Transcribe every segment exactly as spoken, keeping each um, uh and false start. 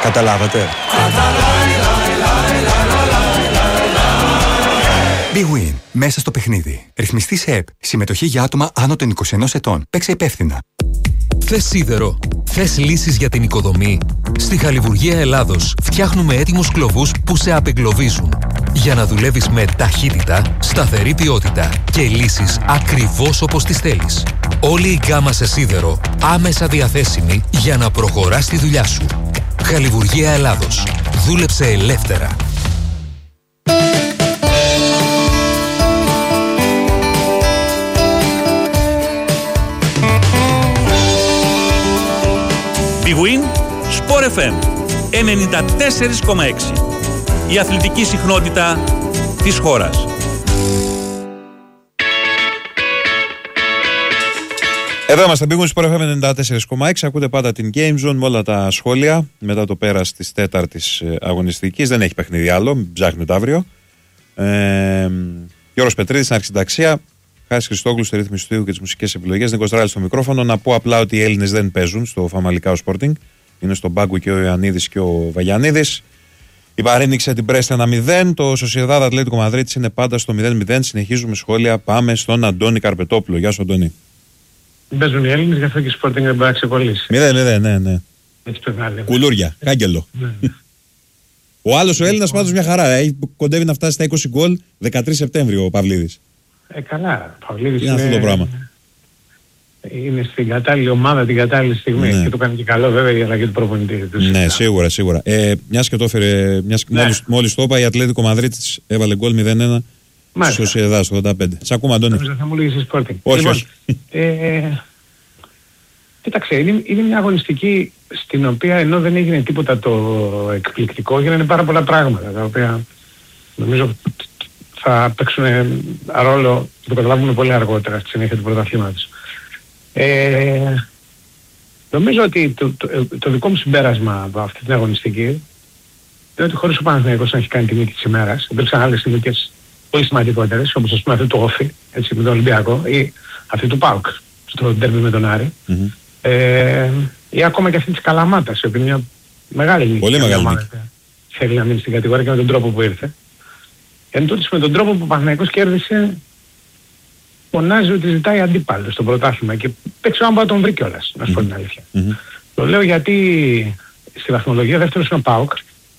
Καταλάβατε? Big Win. Μέσα στο παιχνίδι. Ρυθμιστή σε ΕΠ. Συμμετοχή για άτομα άνω των είκοσι ενός ετών. Παίξε υπεύθυνα. Θες σίδερο? Θες λύσεις για την οικοδομή? Στη Χαλιβουργία Ελλάδος φτιάχνουμε έτοιμους κλωβούς που σε απεγκλωβίζουν. Για να δουλεύεις με ταχύτητα, σταθερή ποιότητα και λύσεις ακριβώς όπως τις θέλεις. Όλη η γκάμα σε σίδερο άμεσα διαθέσιμη για να προχωράς τη δουλειά σου. Χαλιβουργία Ελλάδος. Δούλεψε ελεύθερα. Big Win, Sport εφ εμ ενενήντα τέσσερα κόμμα έξι. Η αθλητική συχνότητα της χώρας. Εδώ είμαστε, Big Win, Sport εφ εμ ενενήντα τέσσερα κόμμα έξι. Ακούτε πάντα την Game Zone με όλα τα σχόλια μετά το πέρας της τέταρτης αγωνιστικής. Δεν έχει παιχνίδι άλλο, ψάχνετε αύριο. Ε, Γιώργος Πετρίδης στην αρχισυνταξία. Χάρης Χριστόγλου στη ρύθμιση του ήχου και τις μουσικές επιλογές. Νίκος Ράλης στο μικρόφωνο. Να πω απλά ότι οι Έλληνες δεν παίζουν στο Φαμαλικάο Sporting. Είναι στον πάγκο και ο Ιωαννίδης και ο Βαγιαννίδης. Η Παρή νίκησε την Πρέστα ένα μηδέν. Το Σοσιεδάδ Ατλέτικο Μαδρίτης είναι πάντα στο μηδέν μηδέν. Συνεχίζουμε σχόλια. Πάμε στον Αντώνη Καρπετόπουλο. Γεια σου, Αντώνη. Δεν παίζουν οι Έλληνες, γι' αυτό και η Sporting δεν μπορεί να ξεκολλήσει. μηδέν μηδέν, ναι, ναι. Έτσι το βγάλε. Κουλούρια, κάγκελο. Ο άλλος ο Έλληνας πάντως μια χαρά. Έχει κοντεύει να φτάσει στα είκοσι γκολ δεκατρείς Σεπτέμβριο ο Παυλίδης. Ε, καλά. Ο Παυλίδης είναι αυτό το πράγμα. Είναι στην κατάλληλη ομάδα την κατάλληλη στιγμή. Ναι. Και το κάνει και καλό βέβαια η αλλαγή του προπονητή. Ναι, σίγουρα, σίγουρα. Ε, μιας και το έφερε, μιας, ναι. μόλις, μόλις το είπα, η Ατλέτικο Μαδρίτης έβαλε γκολ μηδέν ένα στο Σοσιεδάδ στο ογδόντα πέντε. Σ' ακούμε, Αντώνη. Θα μου λέγεις Sporting. Όχι, λοιπόν, όχι. Ε, κοίταξε, είναι, είναι μια αγωνιστική στην οποία ενώ δεν έγινε τίποτα το εκπληκτικό, έγιναν πάρα πολλά πράγματα τα οποία νομίζω θα παίξουν ρόλο, το καταλάβουμε πολύ αργότερα στη συνέχεια του πρωταθλήματος. Ε, νομίζω ότι το, το, το δικό μου συμπέρασμα από αυτή την αγωνιστική είναι ότι χωρίς ο Παναθηναϊκός να έχει κάνει τη νίκη της ημέρας, υπήρξαν άλλες νίκες πολύ σημαντικότερες, όπως ας πούμε αυτή του Όφη, έτσι, με τον Ολυμπιακό, ή αυτή του ΠΑΟΚ, στο ντέρμπι με τον Άρη, mm-hmm. ε, ή ακόμα και αυτή της Καλαμάτας, η οποία είναι μια μεγάλη νίκη. Πολύ μεγάλη νίκη. Θέλει να μείνει στην κατηγορία και με τον τρόπο που ήρθε. Εν τούτης με τον τρόπο που ο Παναθηναϊκός κέρδισε, φωνάζει ότι ζητάει αντίπαλο στο πρωτάθλημα και παίξει να τον βρει κιόλας, να σου πω την αλήθεια. Mm-hmm. Το λέω γιατί στη βαθμολογία δεύτερος είναι ο ΠΑΟΚ,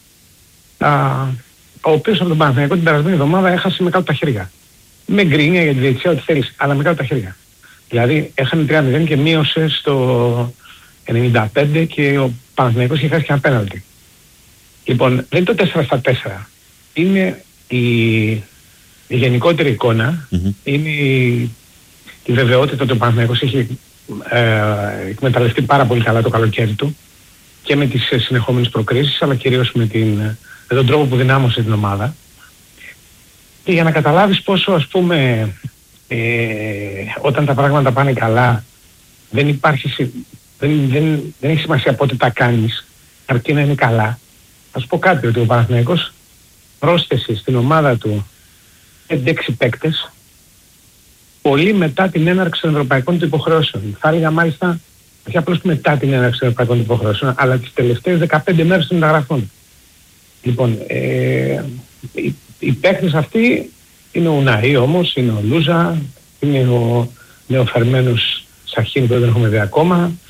ο οποίος από τον Παναθηναϊκό την περασμένη εβδομάδα έχασε με κάτω τα χέρια. Με γκρίνια για τη διετησία, ό,τι θέλεις, αλλά με κάτω τα χέρια. Δηλαδή έχανε τρία μηδέν και μείωσε στο ενενήντα πέντε και ο Παναθηναϊκός είχε χάσει και ένα πέναλτι. Λοιπόν, δεν είναι το τέσσερα στα τέσσερα. Είναι η, η γενικότερη εικόνα, mm-hmm. είναι η, η βεβαιότητα ότι ο Παναθηναϊκός έχει ε, εκμεταλλευτεί πάρα πολύ καλά το καλοκαίρι του και με τις ε, συνεχόμενες προκρίσεις, αλλά κυρίως με, την, με τον τρόπο που δυνάμωσε την ομάδα. Και για να καταλάβεις πόσο, ας πούμε, ε, όταν τα πράγματα πάνε καλά, δεν υπάρχει, δεν, δεν, δεν έχει σημασία πότε τα κάνεις, αρκεί να είναι καλά. Θα σου πω κάτι, ότι ο Παναθηναϊκός πρόσθεσε στην ομάδα του πέντε έξι παίκτες πολύ μετά την έναρξη των ευρωπαϊκών του υποχρεώσεων. Θα έλεγα μάλιστα, όχι απλώς μετά την έναρξη των ευρωπαϊκών του υποχρεώσεων, αλλά τις τελευταίες δεκαπέντε μέρες των μεταγραφών. Λοιπόν, ε, οι, οι παίκτες αυτοί είναι ο Ουναή όμως, είναι ο Λούζα, είναι ο νεοφερμένος Σαχίν που δεν έχουμε δει ακόμα,